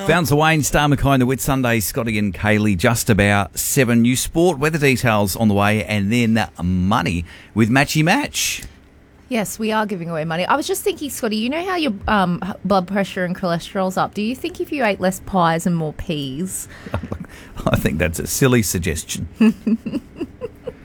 Fountains of Wayne, Star Mackay and the Whitsunday, Scotty and Kaylee, just about 7. New sport, weather details on the way, and then money with Matchy Match. Yes, we are giving away money. I was just thinking, Scotty, you know how your blood pressure and cholesterol's up? Do you think if you ate less pies and more peas? I think that's a silly suggestion.